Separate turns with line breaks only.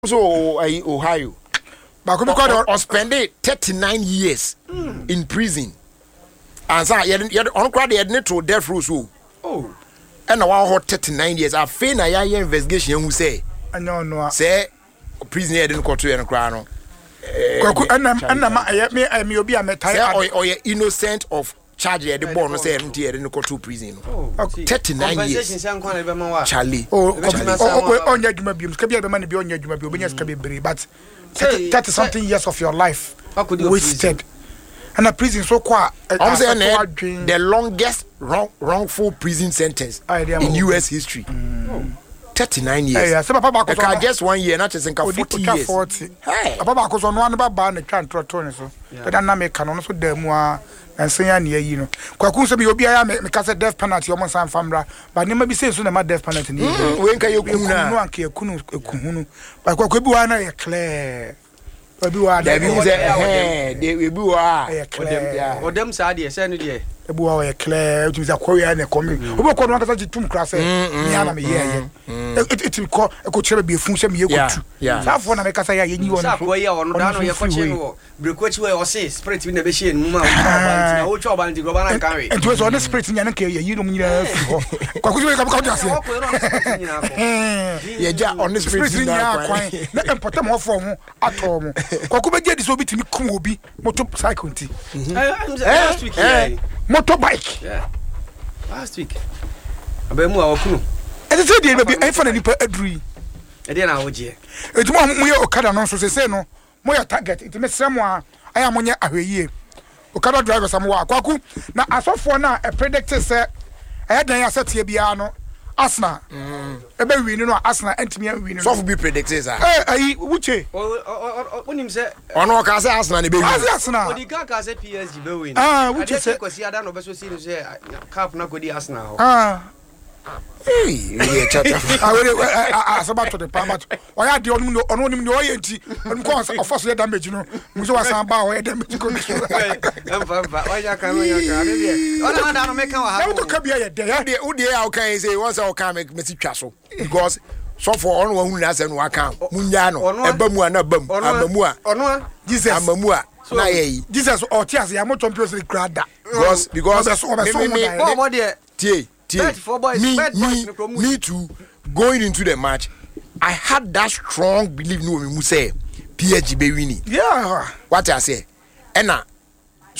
So Ohio. But or spend 39 years in prison. And so you on crowd you need to death row so. Oh. And now hot 39 years. I fail na ya investigation who say.
No.
Say prison here didn't go to any crown.
Me obi am tired.
Or you innocent of charge the born say empty here didn't go to prison. 39 years. Charlie.
Onya djuma biom. Ska bia be man bi onya djuma bi obenya ska be bere but 30 something years of your life wasted. And a prison so qua
the longest wrongful prison sentence in US history. 39 years.
Yeah, so papa
ko just 1 year not just 40 years.
40. Hey. Papa ko so no an ba na twa ntroto so. But na me ka no so da mu a ensenya ne yi no. Kwaku so be obi aya me ka say death penalty o mo san famra. But ne ma bi say so na ma death penalty ni.
We nka yekunu na.
No anka yekunu ekuhunu. But kwaku bi wa na ye clear. Obi wa
da bi say they bi wa.
Odem sa de say no de.
Ebi wa ye clear. It means akoya na come. Obi ko no anka say tum kra say me ana me ye. It will call a coach be fun say me ye go tu. That for na me ka say ya ye ni won.
Sa ko ye ono da no ye ko che no. Brekochi we o say spirit bi na be share mu ma o cho ba nti global na kan we.
And was on the spirit nya na ka ye yi no mu nyina fu ho. Kwa kuzi we ka ka say.
Ye ja on the spirit
nya kwan. Na important ho for ho ato mo. Kwa ku be je di so bitimi kum obi motorcycle nti.
Last week
motorbike.
Yeah. Last week. Abemu a wakunu.
Ese say dey be e fa na nipa aduri.
E dey na woje.
Etuma mo ye okada no so say no. Mo ya target it me sremo a aya mo nya ahweyie. Okada driver sam wa kwaku na asofo na e predict say e dan asset ye bia no Arsenal. Ebe win no Arsenal entimi win no.
So for be predicted sir.
Ayi wuche.
Onim say
ono ka say Arsenal ne be win.
Arsenal.
Odi ka say PSG be win.
Wuche say
kwasi ada no be so see no say cap na kodi Arsenal.
Hey, we chata.
Asabato the pamat. Oya de ono nim no oye nti. Onu ko ofo so damage no. Mu so wasan ba o damage ko.
Emfa oya kan de. Ona ada no make wa ha.
Dem to ka bia ye de.
Udi ya o kan say once o kan make mesi twa so. Because so for ono wa hu na say no aka. Munya no. Eba mu ana bam. Amamu a.
Ono
Jesus. Amamu a. Na ye.
Jesus o ti ase ya mo champions league grada.
Because
me
tie. Me too. Going into the match, I had that strong belief. No, me say PSG be winning.
Yeah.
What I say, Enna